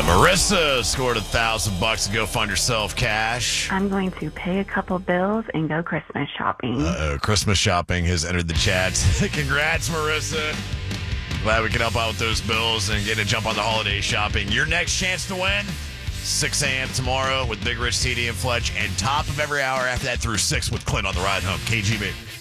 Marissa scored $1,000 to go find herself cash. I'm going to pay a couple bills and go Christmas shopping. Christmas shopping has entered the chat. Congrats, Marissa. Glad we can help out with those bills and get a jump on the holiday shopping. Your next chance to win, 6 a.m. tomorrow with Big Rich, TD, and Fletch, and top of every hour after that through 6 with Clint on the ride home. KGB.